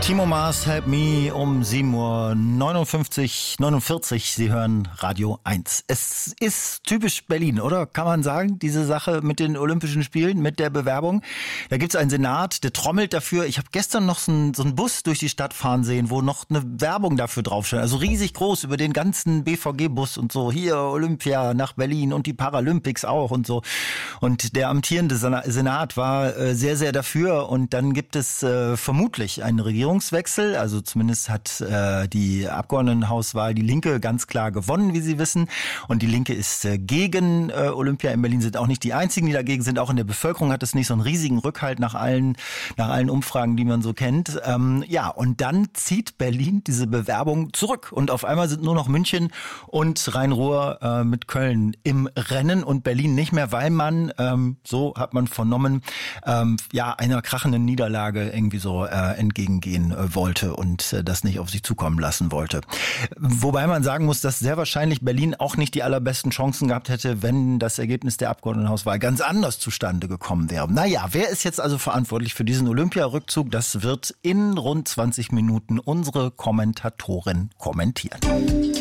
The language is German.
Timo Maas, Help Me um 7:59 Uhr. Sie hören Radio 1. Es ist typisch Berlin, oder? Kann man sagen, diese Sache mit den Olympischen Spielen, mit der Bewerbung. Da gibt's einen Senat, der trommelt dafür. Ich habe gestern noch so einen Bus durch die Stadt fahren sehen, wo noch eine Werbung dafür draufsteht. Also riesig groß über den ganzen BVG-Bus und so. Hier Olympia nach Berlin und die Paralympics auch und so. Und der amtierende Senat war sehr, sehr dafür. Und dann gibt es vermutlich einen Regierungswechsel. Also zumindest hat die Abgeordnetenhauswahl die Linke ganz klar gewonnen, wie Sie wissen. Und die Linke ist gegen Olympia in Berlin, sind auch nicht die einzigen, die dagegen sind. Auch in der Bevölkerung hat es nicht so einen riesigen Rückhalt nach allen Umfragen, die man so kennt. Und dann zieht Berlin diese Bewerbung zurück. Und auf einmal sind nur noch München und Rhein-Ruhr mit Köln im Rennen und Berlin nicht mehr, weil man, so hat man vernommen, einer krachenden Niederlage irgendwie so entgegengehen wollte und das nicht auf sich zukommen lassen wollte. Wobei man sagen muss, dass sehr wahrscheinlich Berlin auch nicht die allerbesten Chancen gehabt hätte, wenn das Ergebnis der Abgeordnetenhauswahl ganz anders zustande gekommen wäre. Naja, wer ist jetzt also verantwortlich für diesen Olympiarückzug? Das wird in rund 20 Minuten unsere Kommentatorin kommentieren.